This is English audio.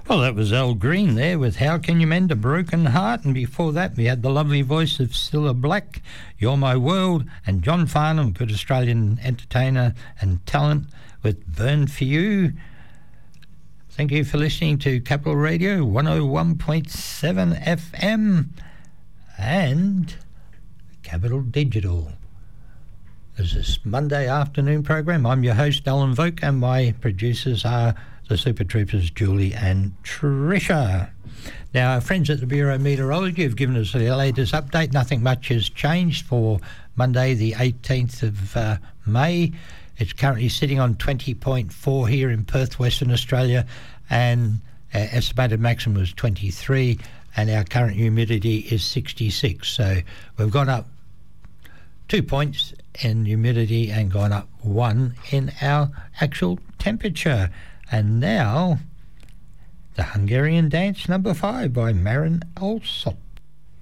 Well, that was Al Green there with How Can You Mend a Broken Heart, and before that we had the lovely voice of Cilla Black, You're My World, and John Farnham, good Australian entertainer and talent, with Burn For You. Thank you for listening to Capital Radio 101.7 FM and Capital Digital. This is Monday afternoon program. I'm your host, Alan Voke, and my producers are the Super Troopers, Julie and Tricia. Now, our friends at the Bureau of Meteorology have given us the latest update. Nothing much has changed for Monday, the 18th of May. It's currently sitting on 20.4 here in Perth, Western Australia, and our estimated maximum was 23, and our current humidity is 66. So we've gone up 2 points in humidity and gone up 1 in our actual temperature. And now, the Hungarian Dance number 5 by Marin Alsop.